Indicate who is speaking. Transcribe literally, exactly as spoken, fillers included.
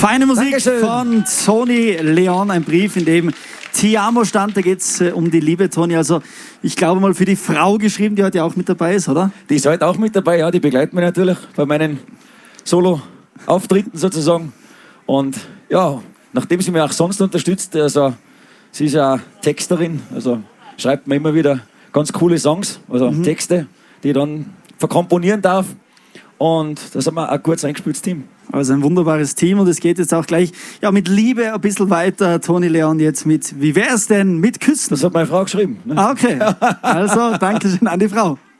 Speaker 1: Feine Musik
Speaker 2: Dankeschön.
Speaker 1: von Toni Leon, ein Brief, in dem Ti amo stand. Da geht es äh, um die Liebe, Toni. Also ich glaube mal für die Frau geschrieben, die heute auch mit dabei ist, oder?
Speaker 2: Die ist heute auch mit dabei, ja, die begleitet mich natürlich bei meinen Solo-Auftritten sozusagen. Und ja, nachdem sie mich auch sonst unterstützt, also sie ist ja Texterin, also schreibt mir immer wieder ganz coole Songs, also mhm. Texte, die ich dann verkomponieren darf. Und da sind wir ein gutes eingespieltes Team.
Speaker 1: Also ein wunderbares Team und es geht jetzt auch gleich ja, mit Liebe ein bisschen weiter. Toni Leon jetzt mit, wie wär's denn mit Küssen?
Speaker 2: Das hat meine Frau geschrieben. Ne?
Speaker 1: Ah, okay. Also, danke schön an die Frau.